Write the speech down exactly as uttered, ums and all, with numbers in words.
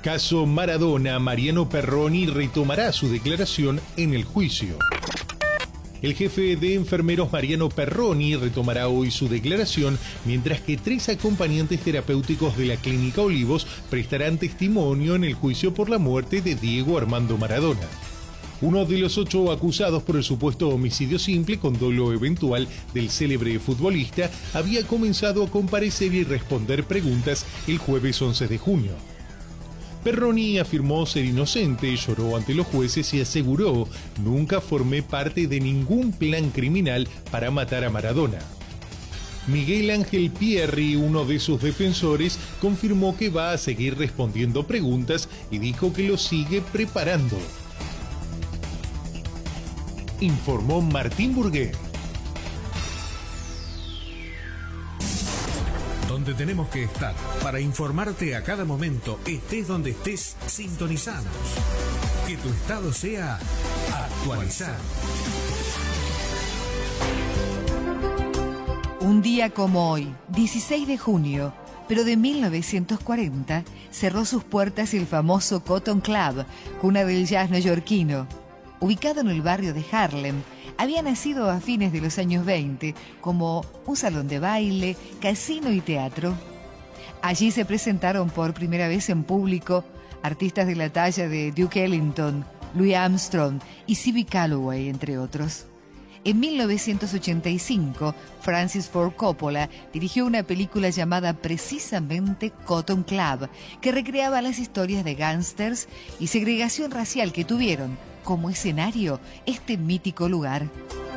Caso Maradona, Mariano Perroni retomará su declaración en el juicio. El jefe de enfermeros Mariano Perroni retomará hoy su declaración, mientras que tres acompañantes terapéuticos de la Clínica Olivos prestarán testimonio en el juicio por la muerte de Diego Armando Maradona. Uno de los ocho acusados por el supuesto homicidio simple con dolo eventual del célebre futbolista había comenzado a comparecer y responder preguntas el jueves once de junio. Perroni afirmó ser inocente, lloró ante los jueces y aseguró: nunca formé parte de ningún plan criminal para matar a Maradona. Miguel Ángel Pierri, uno de sus defensores, confirmó que va a seguir respondiendo preguntas y dijo que lo sigue preparando. Informó Martín Burgué. Donde tenemos que estar para informarte a cada momento, estés donde estés, sintonizados. Que tu estado sea actualizado. Un día como hoy, dieciséis de junio, pero de mil novecientos cuarenta, cerró sus puertas el famoso Cotton Club, cuna del jazz neoyorquino. Ubicado en el barrio de Harlem, había nacido a fines de los años veinte como un salón de baile, casino y teatro. Allí se presentaron por primera vez en público artistas de la talla de Duke Ellington, Louis Armstrong y Ziggy Calloway, entre otros. En mil novecientos ochenta y cinco, Francis Ford Coppola dirigió una película llamada precisamente Cotton Club, que recreaba las historias de gángsters y segregación racial que tuvieron como escenario este mítico lugar.